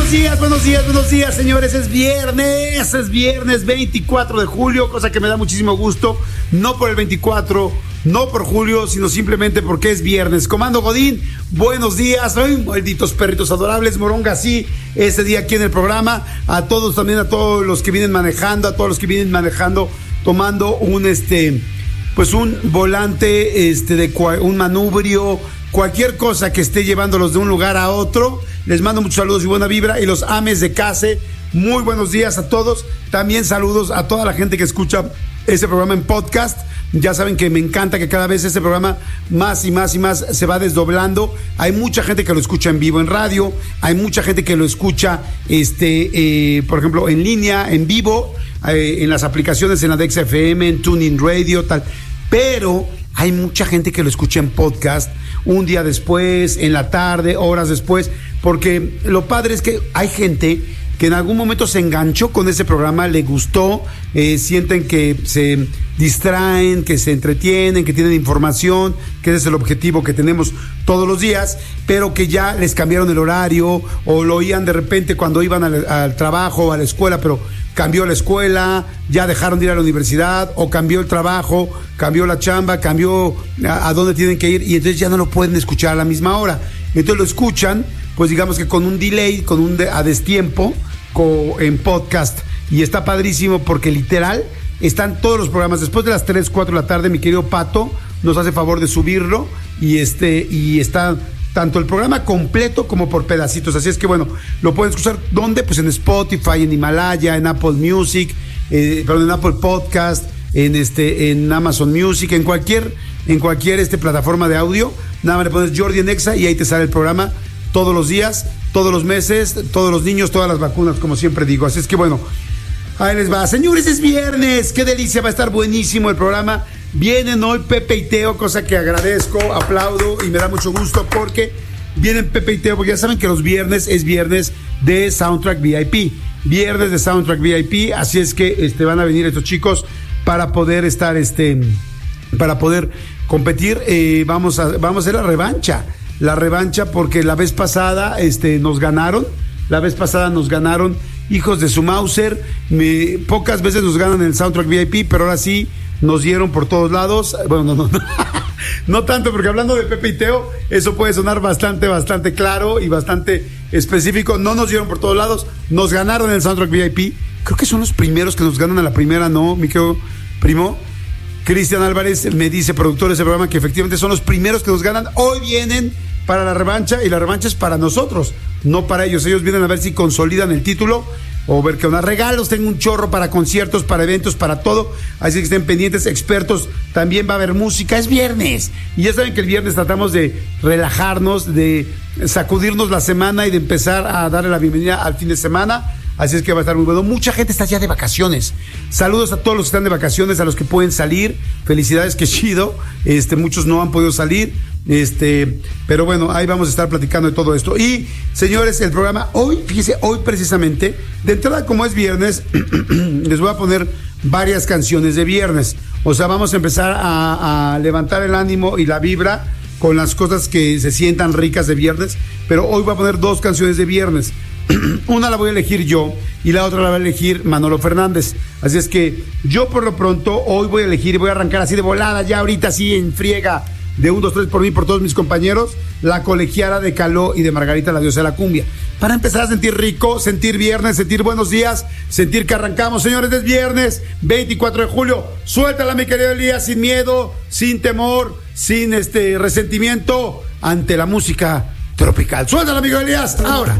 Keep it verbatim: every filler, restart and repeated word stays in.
Buenos días, buenos días, buenos días, señores. Es viernes, es viernes veinticuatro de julio, cosa que me da muchísimo gusto. No por el veinticuatro, no por julio, sino simplemente porque es viernes. Comando Godín, buenos días. Ay, malditos perritos adorables, Moronga, sí, este día aquí en el programa. A todos también, a todos los que vienen manejando, a todos los que vienen manejando, tomando un, este, pues un volante, este, de cua- un manubrio, cualquier cosa que esté llevándolos de un lugar a otro. Les mando muchos saludos y buena vibra. Y los ames de casa, muy buenos días a todos. También saludos a toda la gente que escucha este programa en podcast. Ya saben que me encanta que cada vez este programa más y más y más se va desdoblando. Hay mucha gente que lo escucha en vivo en radio. Hay mucha gente que lo escucha, este, eh, por ejemplo, en línea, en vivo, eh, en las aplicaciones, en la Dex F M, en TuneIn Radio, tal. Pero hay mucha gente que lo escucha en podcast, un día después, en la tarde, horas después, porque lo padre es que hay gente que en algún momento se enganchó con ese programa, le gustó, eh, sienten que se distraen, que se entretienen, que tienen información, que ese es el objetivo que tenemos todos los días, pero que ya les cambiaron el horario o lo oían de repente cuando iban al, al trabajo o a la escuela, pero cambió la escuela, ya dejaron de ir a la universidad, o cambió el trabajo, cambió la chamba, cambió a, a dónde tienen que ir, y entonces ya no lo pueden escuchar a la misma hora. Entonces lo escuchan, pues digamos que con un delay, con un de, a destiempo, co, en podcast, y está padrísimo porque literal están todos los programas. Después de las tres, cuatro de la tarde, mi querido Pato nos hace favor de subirlo, y este, y está tanto el programa completo como por pedacitos. Así es que bueno, lo pueden escuchar, ¿dónde? Pues en Spotify, en Himalaya, en Apple Music, eh, perdón, en Apple Podcast, en este, en Amazon Music, en cualquier, en cualquier este plataforma de audio. Nada más le pones Jordi en Exa y ahí te sale el programa todos los días, todos los meses, todos los niños, todas las vacunas, como siempre digo. Así es que bueno, ahí les va. Señores, es viernes, qué delicia, va a estar buenísimo el programa. Vienen hoy Pepe y Teo, cosa que agradezco, aplaudo y me da mucho gusto porque vienen Pepe y Teo, porque ya saben que los viernes es viernes de Soundtrack V I P, viernes de Soundtrack V I P, así es que este, van a venir estos chicos para poder estar, este, para poder competir. Eh, vamos a, vamos a hacer la revancha, la revancha porque la vez pasada, este, nos ganaron, la vez pasada nos ganaron, hijos de su Mauser. Me, pocas veces nos ganan en el Soundtrack V I P, pero ahora sí nos dieron por todos lados. Bueno, no, no, no, no tanto, porque hablando de Pepe y Teo, eso puede sonar bastante, bastante claro y bastante específico. No nos dieron por todos lados, nos ganaron en el Soundtrack V I P. Creo que son los primeros que nos ganan a la primera, ¿no, mi querido primo? Cristian Álvarez me dice, productor de ese programa, que efectivamente son los primeros que nos ganan. Hoy vienen para la revancha, y la revancha es para nosotros, no para ellos. Ellos vienen a ver si consolidan el título o ver que unos regalos. Tengo un chorro para conciertos, para eventos, para todo, así que estén pendientes, expertos. También va a haber música, es viernes, y ya saben que el viernes tratamos de relajarnos, de sacudirnos la semana y de empezar a darle la bienvenida al fin de semana. Así es que va a estar muy bueno. Mucha gente está ya de vacaciones. Saludos a todos los que están de vacaciones, a los que pueden salir. Felicidades, que chido. Este, muchos no han podido salir. Este, pero bueno, ahí vamos a estar platicando de todo esto. Y, señores, el programa hoy, fíjese, hoy precisamente, de entrada, como es viernes, les voy a poner varias canciones de viernes. O sea, vamos a empezar a, a levantar el ánimo y la vibra con las cosas que se sientan ricas de viernes. Pero hoy voy a poner dos canciones de viernes. Una la voy a elegir yo y la otra la va a elegir Manolo Fernández. Así es que yo por lo pronto hoy voy a elegir y voy a arrancar así de volada, ya ahorita así en friega, de un, dos, tres por mí, por todos mis compañeros, La Colegiala de Caló y de Margarita, la diosa de la cumbia. Para empezar a sentir rico, sentir viernes, sentir buenos días, sentir que arrancamos. Señores, es viernes veinticuatro de julio. Suéltala, mi querido Elías, sin miedo, sin temor, sin este resentimiento ante la música tropical. Suéltala, amigo Elías, ahora.